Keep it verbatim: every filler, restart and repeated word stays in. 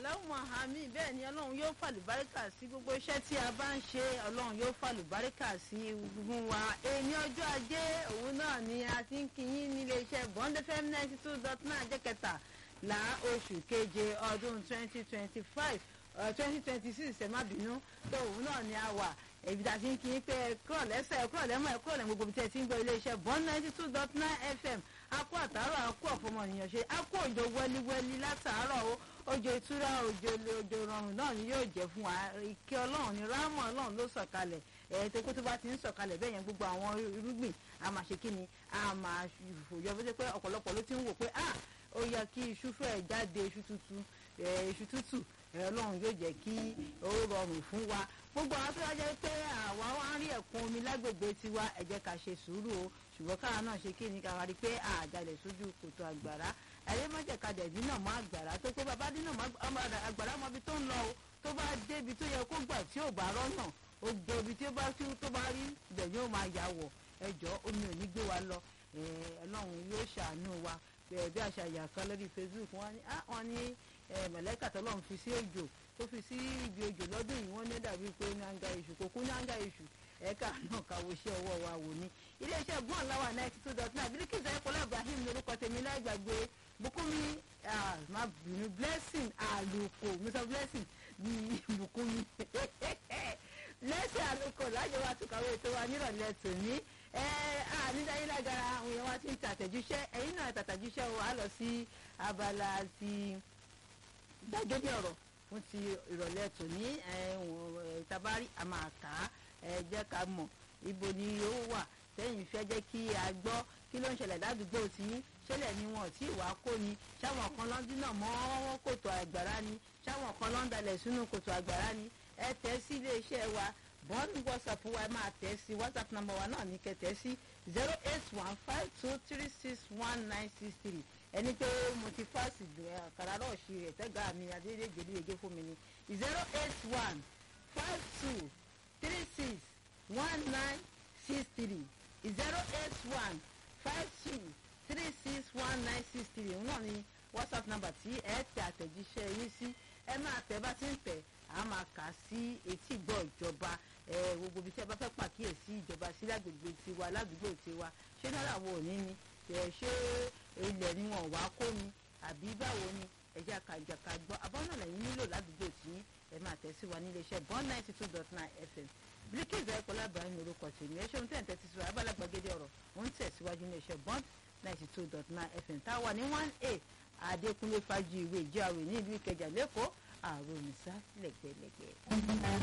aláwọ̀ àmì bẹ́ẹ̀ ni ọlọ́run yóò fàlùbáríkà sí gbogbo iṣẹ́ tí a bá ń ṣe ọlọ́run yóò fàlùbáríkà sí gbogbo wa èní ọjọ́ ajé òun náà ni a ti ń kíyìn nílé iṣẹ́ Bond F M ninety two dot nine jẹ́ kẹta la oṣù keje ọdún twenty twenty five twenty twenty six ẹ má bínú tó òun náà ni a wà èyí tá a ti ń kíyìn pé ẹ̀kọ́ lẹ́sẹ̀ ẹ̀kọ́ lẹ́mọ̀ ẹ̀kọ́ lẹ́mọ̀ gbogbo tí ẹ ti ń gbọ́ ilé iṣẹ́ Bond ninety two dot nine F M akó àtàárọ̀ akó ọ̀fọmọnìyàn ṣe akó òjò wẹ́líwẹ́lí látàárọ̀ o òjò ìtura òjò òjò rọrùn náà ni yóò jẹ́ fún wa ìkẹ́ ọlọ́run ni rámọ̀ ọlọ́run ló sọ̀kalẹ̀ ẹ̀ tó kó tó bá ti ń sọ̀kalẹ̀ bẹ́ẹ̀ yẹn gbogbo àwọn irúgbìn a máa ṣe kí ni a máa fòyọ́ fún ṣe pé ọ̀pọ̀lọpọ̀ ló ti ń wò pé ah ó yẹ kí iṣu fẹ́ jáde iṣu tútù iṣu tútù ọlọ́run yóò jẹ́ kí ó rọrùn fún wa gbogbo àwọn tó wá jẹ́ pé àwa wá ń rí ẹ̀kún omi lágbègbè tiwa ẹ jẹ́ ká ṣe sùúrù o ṣùgbọ́n káwa náà ṣe kí ni ká wá rí pé àjálẹ̀ sójú kòtò àgbàrá ẹ̀yẹ́ mọ́jẹ̀kadẹ̀ dínà mọ́ àgbàrá tó pé bàbá dínà mọ́ àgbàrá mọ́bi tó ń lọ o tó bá débi tó yẹ kó gbà tí ò bá rọ́nà ó gbọ́ ibi tí ó bá tó bá rí ibẹ̀ yóò máa yà wọ̀ ẹjọ́ omi ò ní gbé wa lọ ọlọ́run yóò ṣàánú wa bí àṣàyà kan lórí Facebook wọ́n ní mọ̀lẹ́kà tọ́lọ́run fi sí òjò tó fi sí ibi òjò lọ́dún yìí wọ́n ní dàbí pé náńgá iṣu kò kú náńgá iṣu ẹ̀ka náà kàwé iṣẹ́ ọwọ́ wa wò ní. iléeṣẹ́ gbọ́n láwà ninety two dot nine Bíríkìsì Ayọ̀kọ́lá Ibrahim lórúkọ tèmi láìgbàgbé Bùkúnmi má bínú Blessing àlùkò Mr Blessing Bùkúnmi Blessing àlùkò lájọ wa tó kàwé ètò wa nírọ̀lẹ́ tòní nídáyé lágara àwọn èèyàn wa ti ń tàtẹ̀jíṣẹ́ ẹ̀yin náà tàtẹ̀jíṣẹ́ o á lọ sí abala ti gbàgede ọ̀rọ̀ fún ti ìrọ̀lẹ́ tòní tabari a máa kà á jẹ́ ká mọ̀ ibo ni ó wà sẹ́yìn fẹ́ jẹ́ kí a gbọ́ kí ló ń ṣẹlẹ̀ ládùúgbò tí yín ṣẹlẹ̀ ni wọn tí ìwà kó ni ṣáwọn kan ló ń dínà mọ́ kòtò àgbàrá ni ṣáwọn kan ló ń dalẹ̀ sínú kòtò àgbàrá ni ẹ tẹ̀ sí iléeṣẹ́ wa bọ́ọ̀lù whatsapp wa máa tẹ̀ sí whatsapp number wa náà ní kẹtẹ́ sí zero eight one five two three six one nine six three ẹni pé mo ti fásì kàràrọ̀ ọ̀sì rẹ̀ tẹ́gà mi adédèjì ní èjé fún mi ní zero eight one five two three six one nine six three zero eight one five two three six one nine six three òun náà ni whatsapp number tí ẹ tẹ àtẹ̀jíṣẹ́ yín sí ẹ máa tẹ̀ bá ti ń tẹ̀ a máa kà sí etí gbọ́ ìjọba gbogbo ibi tí a bá fẹ́ pàkíyèsí ìjọba sí lágbègbè tiwa ládùúgbò tiwa ṣé náírà wo ò ní ni ṣé ilẹ̀ ni wọn wá kó ni àbí báwo ni ẹ̀jẹ̀ àkàjàkà gbọ́ abọ́nà lẹ́yìn nílò ládùúgbò tí ẹ máa tẹ̀ sí wa nílé iṣẹ́ Bond ninety two dot nine F M Bíríkìsì Ayọ̀kọ́lá Ibrahim orúkọ tèmi ẹ ṣeun tẹ̀ǹtẹ̀ ti sọ abala gbàgede ọ̀rọ̀ ń tẹ̀síwájú nílé iṣẹ́ Bond ninety two dot nine F M táwa ní one a Adékúnlé Fájuyìwé ìjẹ́ àwẹ̀ ní ìlú Ìkẹjà lẹ́kọ̀ọ́ àròmísà lẹ́gbẹ̀lẹ́gbẹ̀.